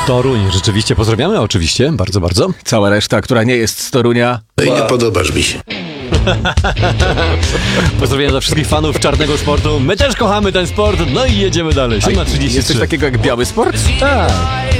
Toruń, rzeczywiście pozdrawiamy, oczywiście, bardzo, bardzo. Cała reszta, która nie jest z Torunia. No i nie podobasz mi się. Pozdrawiam dla wszystkich fanów czarnego sportu. My też kochamy ten sport, no i jedziemy dalej. 7:33. Jest coś takiego jak biały sport? Tak.